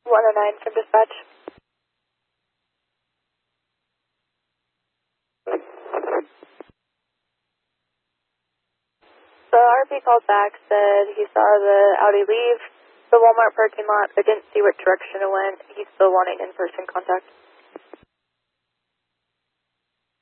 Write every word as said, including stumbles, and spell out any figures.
one oh nine from dispatch. So R P called back, said he saw the Audi leave the Walmart parking lot, but didn't see what direction it went. He's still wanting in-person contact.